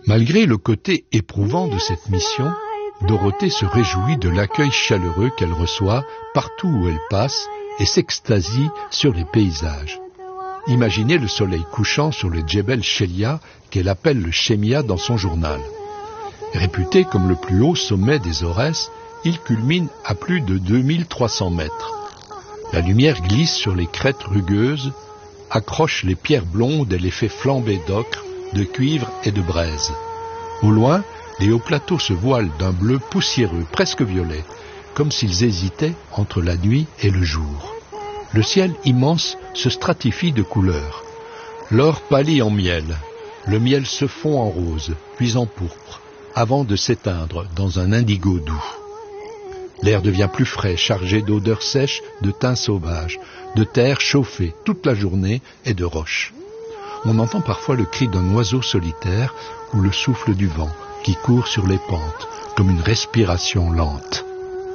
Malgré le côté éprouvant de cette mission, Dorothée se réjouit de l'accueil chaleureux qu'elle reçoit partout où elle passe et s'extasie sur les paysages. Imaginez le soleil couchant sur le Djebel Chelia qu'elle appelle le Chemia dans son journal. Réputé comme le plus haut sommet des Aurès, il culmine à plus de 2300 mètres. La lumière glisse sur les crêtes rugueuses, accroche les pierres blondes et les fait flamber d'ocre, de cuivre et de braise. Au loin, les hauts plateaux se voilent d'un bleu poussiéreux, presque violet, comme s'ils hésitaient entre la nuit et le jour. Le ciel immense se stratifie de couleurs. L'or pâlit en miel, le miel se fond en rose, puis en pourpre, avant de s'éteindre dans un indigo doux. L'air devient plus frais, chargé d'odeurs sèches, de thym sauvage, de terre chauffée toute la journée et de roches. On entend parfois le cri d'un oiseau solitaire ou le souffle du vent qui court sur les pentes, comme une respiration lente.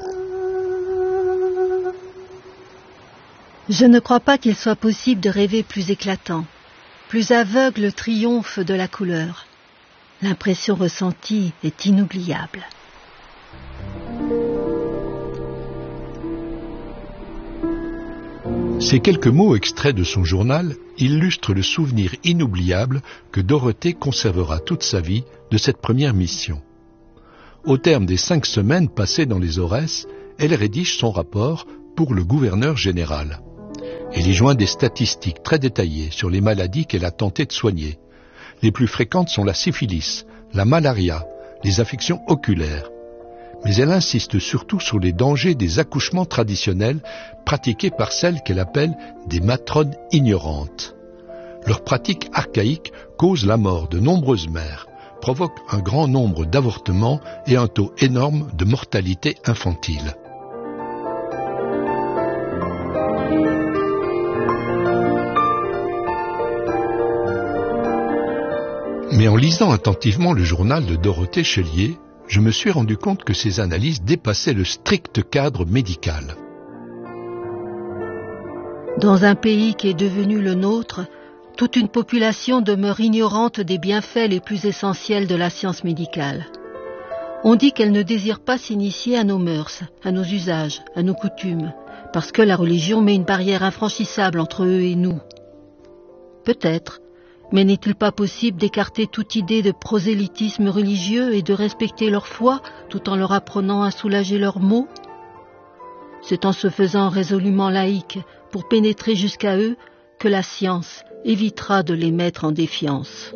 Je ne crois pas qu'il soit possible de rêver plus éclatant, plus aveugle triomphe de la couleur. L'impression ressentie est inoubliable. Ces quelques mots extraits de son journal illustrent le souvenir inoubliable que Dorothée conservera toute sa vie de cette première mission. Au terme des 5 semaines passées dans les Aurès, elle rédige son rapport pour le gouverneur général. Elle y joint des statistiques très détaillées sur les maladies qu'elle a tenté de soigner. Les plus fréquentes sont la syphilis, la malaria, les affections oculaires. Mais elle insiste surtout sur les dangers des accouchements traditionnels pratiqués par celles qu'elle appelle des matrones ignorantes. Leur pratique archaïque cause la mort de nombreuses mères, provoque un grand nombre d'avortements et un taux énorme de mortalité infantile. Mais en lisant attentivement le journal de Dorothée Chélier, je me suis rendu compte que ces analyses dépassaient le strict cadre médical. Dans un pays qui est devenu le nôtre, toute une population demeure ignorante des bienfaits les plus essentiels de la science médicale. On dit qu'elle ne désire pas s'initier à nos mœurs, à nos usages, à nos coutumes, parce que la religion met une barrière infranchissable entre eux et nous. Peut-être. Mais n'est-il pas possible d'écarter toute idée de prosélytisme religieux et de respecter leur foi tout en leur apprenant à soulager leurs maux? C'est en se faisant résolument laïque pour pénétrer jusqu'à eux que la science évitera de les mettre en défiance.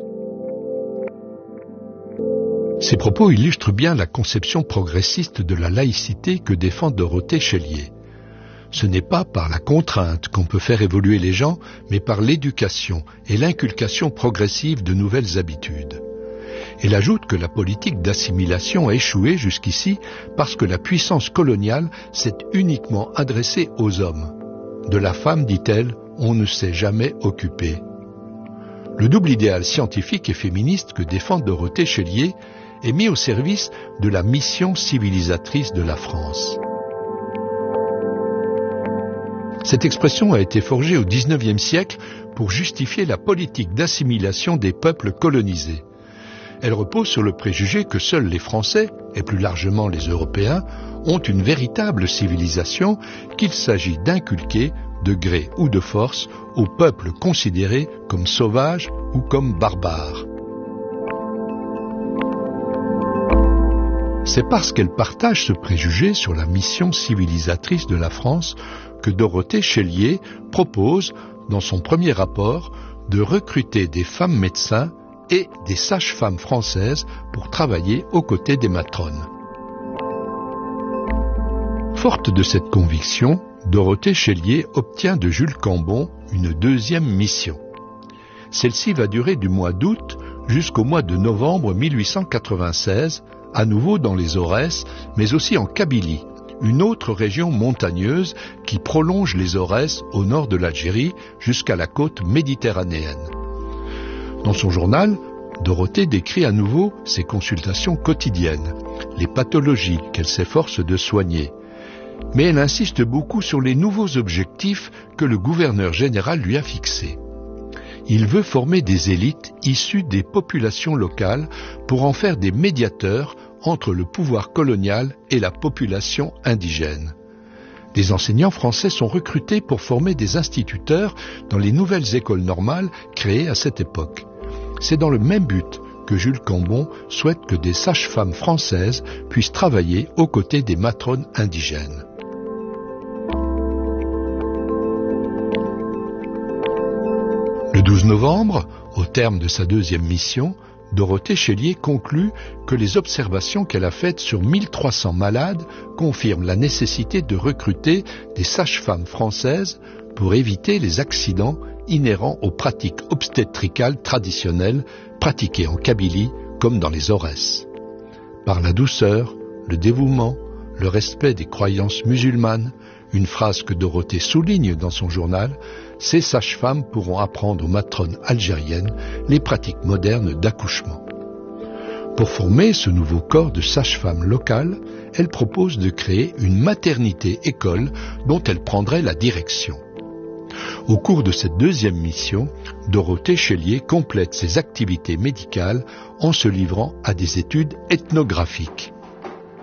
Ces propos illustrent bien la conception progressiste de la laïcité que défend Dorothée Chélier. Ce n'est pas par la contrainte qu'on peut faire évoluer les gens, mais par l'éducation et l'inculcation progressive de nouvelles habitudes. Elle ajoute que la politique d'assimilation a échoué jusqu'ici parce que la puissance coloniale s'est uniquement adressée aux hommes. De la femme, dit-elle, on ne s'est jamais occupé. Le double idéal scientifique et féministe que défend Dorothée Chélier est mis au service de la mission civilisatrice de la France. Cette expression a été forgée au XIXe siècle pour justifier la politique d'assimilation des peuples colonisés. Elle repose sur le préjugé que seuls les Français, et plus largement les Européens, ont une véritable civilisation qu'il s'agit d'inculquer, de gré ou de force, aux peuples considérés comme sauvages ou comme barbares. C'est parce qu'elle partage ce préjugé sur la mission civilisatrice de la France que Dorothée Chélier propose, dans son premier rapport, de recruter des femmes médecins et des sages-femmes françaises pour travailler aux côtés des matrones. Forte de cette conviction, Dorothée Chélier obtient de Jules Cambon une deuxième mission. Celle-ci va durer du mois d'août jusqu'au mois de novembre 1896, à nouveau dans les Aurès, mais aussi en Kabylie, une autre région montagneuse qui prolonge les Aurès au nord de l'Algérie jusqu'à la côte méditerranéenne. Dans son journal, Dorothée décrit à nouveau ses consultations quotidiennes, les pathologies qu'elle s'efforce de soigner. Mais elle insiste beaucoup sur les nouveaux objectifs que le gouverneur général lui a fixés. il veut former des élites issues des populations locales pour en faire des médiateurs entre le pouvoir colonial et la population indigène. Des enseignants français sont recrutés pour former des instituteurs dans les nouvelles écoles normales créées à cette époque. C'est dans le même but que Jules Cambon souhaite que des sages-femmes françaises puissent travailler aux côtés des matrones indigènes. Le 12 novembre, au terme de sa deuxième mission, Dorothée Chélier conclut que les observations qu'elle a faites sur 1300 malades confirment la nécessité de recruter des sages-femmes françaises pour éviter les accidents inhérents aux pratiques obstétricales traditionnelles pratiquées en Kabylie comme dans les Aurès. Par la douceur, le dévouement, le respect des croyances musulmanes, une phrase que Dorothée souligne dans son journal, ces sages-femmes pourront apprendre aux matrones algériennes les pratiques modernes d'accouchement. Pour former ce nouveau corps de sages-femmes locales, elle propose de créer une maternité-école dont elle prendrait la direction. Au cours de cette deuxième mission, Dorothée Chélier complète ses activités médicales en se livrant à des études ethnographiques.